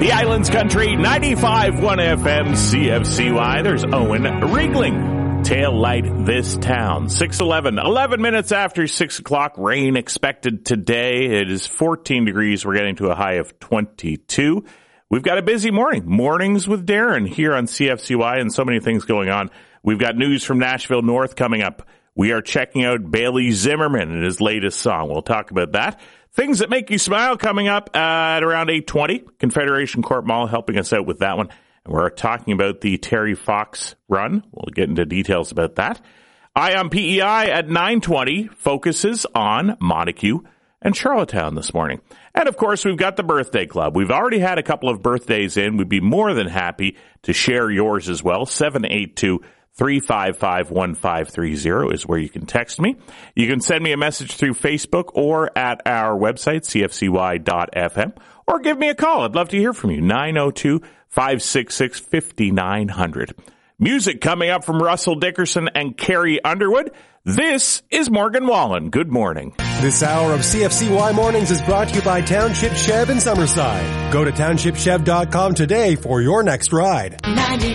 The Islands Country, 95.1 FM, CFCY. There's Owen Riegling. Tail light this town. 6:11, 11 minutes after 6 o'clock. Rain expected today. It is 14 degrees. We're getting to a high of 22. We've got a busy morning. Mornings with Darren here on CFCY and so many things going on. We've got news from Nashville North coming up. We are checking out Bailey Zimmerman and his latest song. We'll talk about that. Things that make you smile coming up at around 8:20. Confederation Court Mall helping us out with that one. And we're talking about the Terry Fox run. We'll get into details about that. Eye on PEI at 9:20 focuses on Montague and Charlottetown this morning. And of course, we've got the birthday club. We've already had a couple of birthdays in. We'd be more than happy to share yours as well. 782-355-1530 is where you can text me. You can send me a message through Facebook or at our website, cfcy.fm, or give me a call. I'd love to hear from you. 902-566-5900. Music coming up from Russell Dickerson and Carrie Underwood. This is Morgan Wallen. Good morning. This hour of CFCY Mornings is brought to you by Township Chev in Summerside. Go to townshipchev.com today for your next ride.